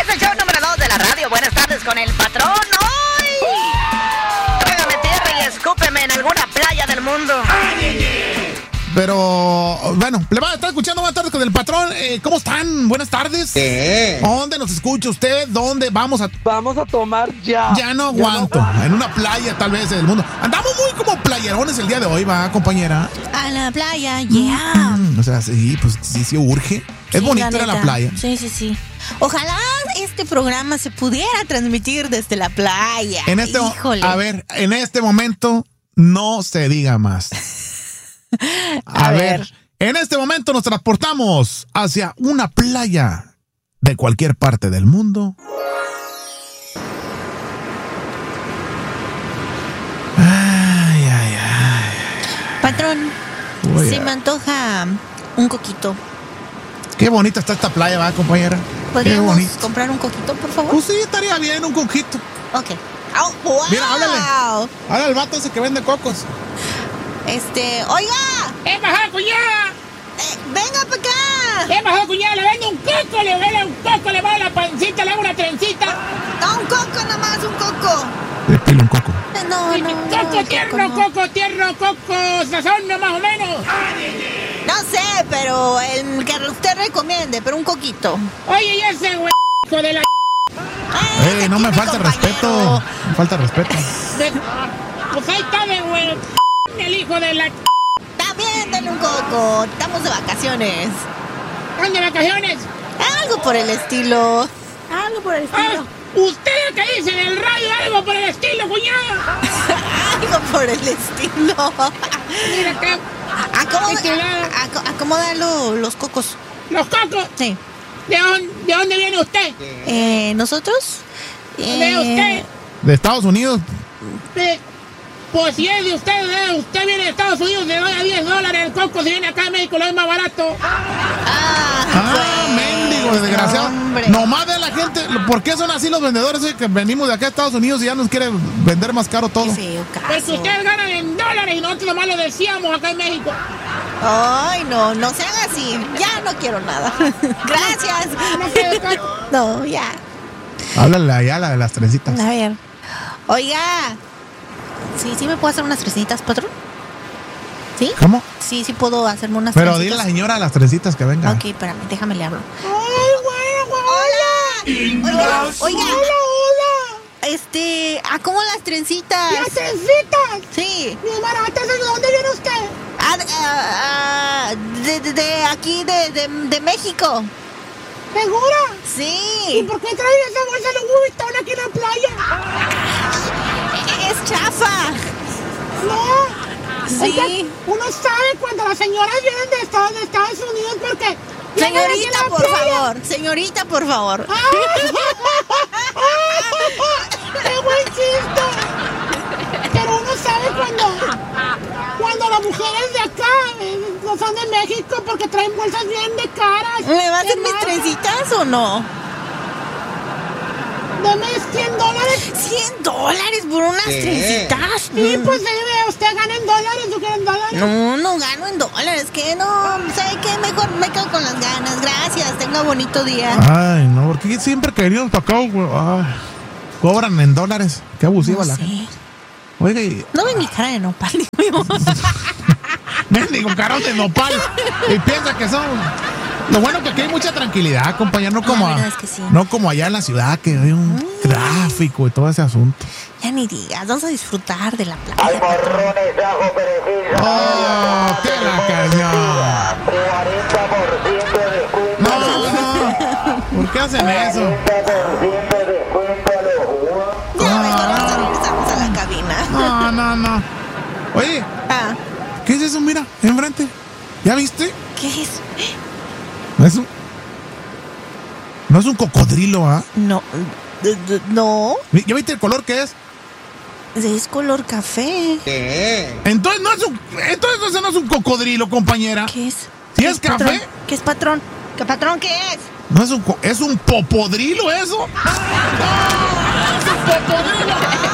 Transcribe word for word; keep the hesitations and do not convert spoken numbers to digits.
Es el show número dos de la radio. Buenas tardes con el patrón. ¡Hoy! Tráigame tierra y escúpeme en alguna playa del mundo. Pero, bueno, le va a estar escuchando más tarde con el patrón. Eh, ¿Cómo están? Buenas tardes. ¿Qué? ¿Dónde nos escucha usted? ¿Dónde vamos a...? Vamos a tomar ya. Ya no aguanto. Ya no... En una playa, tal vez, del mundo. Andamos muy como playerones el día de hoy, ¿va, compañera? A la playa, yeah. Mm, o sea, sí, pues sí, sí urge. Es Sí, bonito la ir a la neta. playa. Sí, sí, sí. Ojalá este programa se pudiera transmitir desde la playa. En este, Híjole. a ver, en este momento no se diga más. A, A ver. ver. En este momento nos transportamos hacia una playa de cualquier parte del mundo. Ay, ay, ay. Patrón, Voy se a- me antoja un coquito. Qué bonita está esta playa, ¿va, compañera? Qué ¿Podríamos bonito. comprar un coquito, por favor? Pues sí, estaría bien un coquito. Ok. Oh, wow. Mira, háblale. Ahora el vato ese que vende cocos. Este, oiga, ¡Eh, bajada, cuñada! eh, venga para acá. ¡Eh, bajada, cuñada! Le vendo un coco, le vendo un coco, le va la pancita, le hago una trencita. No, un coco nomás, un coco. Le pilo un coco. Eh, No, no, no. Coco el tierno, no. coco tierno, coco sazón, más o menos. No sé, pero el que usted recomiende, pero un coquito. Oye, y ese güey, hijo de la... Eh, Ey, no me aquí mi falta compañero. respeto. Me falta respeto. de- Pues ahí está de güey, el hijo de la... Está bien, dale un coco. Estamos de vacaciones. ¿Están de vacaciones? Algo por el estilo. Algo por el Ah, estilo. usted lo que dice en el radio, algo por el estilo, cuñada. Algo por el estilo. Mira que... Acomoda, Qué chulada. aco- acomoda lo- los cocos. Los cocos, Sí. ¿de dónde, de dónde viene usted? Eh, ¿Nosotros? ¿De Eh, usted? De Estados Unidos. Eh, Pues si es de usted, eh, usted viene de Estados Unidos, le doy a diez dólares el coco, si viene acá a México lo es más barato. Ah, Ah, pues, mendigo, desgraciado. hombre. Nomás de la gente. ¿Por qué son así los vendedores eh, que venimos de acá a Estados Unidos y ya nos quieren vender más caro todo? Qué feo caso. Porque ustedes ganan en dólares y nosotros nomás lo decíamos acá en México. Ay, no, no sean así. Ya no quiero nada. Gracias. No quiero coco. No, ya. Háblale allá la de las trencitas. A ver. Oiga. Sí, sí me puedo hacer unas tresitas, patrón. ¿Sí? ¿Cómo? Sí, sí puedo hacerme unas Pero dile a trencitas. la señora a las trencitas que venga. Ok, espérame, déjame le hablo. Ay, Hola. Oiga, oiga. Hola, hola. Este, ¿a cómo las trencitas? Las trencitas. Sí. Mis baratas, ¿de dónde viene usted? Ah, ah, ah, de, de, de aquí, de, de, de México. ¿Segura? ¿Y Sí. por qué trae esa bolsa de Louis Vuitton aquí en la playa? Es chafa. No. Sí. Es que uno sabe cuando las señoras vienen de Estados, de Estados Unidos porque... vienen aquí Señorita, a la por playa. favor. Señorita, por favor. ¡Qué buen chiste! Pero uno sabe cuando, cuando las mujeres de acá eh, no son de México porque traen bolsas bien de caras. ¿Me va a hacer de mis marca. trencitas o no? Deme cien dólares. ¿cien dólares por unas ¿Qué? trencitas? Sí, Mm. pues debe, usted gana en dólares, ¿tú quieres en dólares? No, no gano en dólares. Que no, ¿sabe qué? Mejor me quedo con las ganas. Gracias. Tenga bonito día. Ay, no, porque siempre que venimos para acá, güey, ay, cobran en dólares. Qué abusiva No la sé. gente. Oiga, y No ve mi cara de nopal, digo yo. mendigo carón de nopal. Y piensa que son. Lo bueno que aquí hay mucha tranquilidad, compañero, no como, La a- verdad es que sí. no como allá en la ciudad, que hay un tráfico y todo ese asunto. Ya ni digas. Vamos a disfrutar de la playa. Hay morrones de ajo perejil. ¡Oh, qué la cañón! cuarenta por ciento de descuento. No, no. ¿Por qué hacen eso? cuarenta por ciento de descuento a los jugos. Ya, mejor ahorita regresamos a la cabina. No, no, no. Oye, Ah, ¿qué es eso? Mira, enfrente. ¿Ya viste? ¿qué es? No es un. No es un cocodrilo, ¿ah? No. d- d- No. ¿Ya viste el color que es? Es color café. ¿Qué? Entonces no es un. Entonces ese no es un cocodrilo, compañera. ¿Qué es? ¿Sí ¿Qué es café? patrón? ¿Qué es patrón? ¿Qué patrón qué es? No es un. co- ¿Es un popodrilo eso? ¡No! ¡Es un popodrilo!